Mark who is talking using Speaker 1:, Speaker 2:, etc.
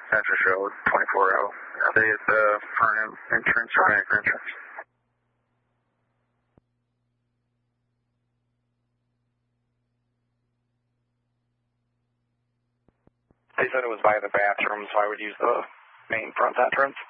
Speaker 1: Center show 24 out. Are they at the front entrance or back entrance?
Speaker 2: They said it was by the bathroom, so I would use the main front entrance.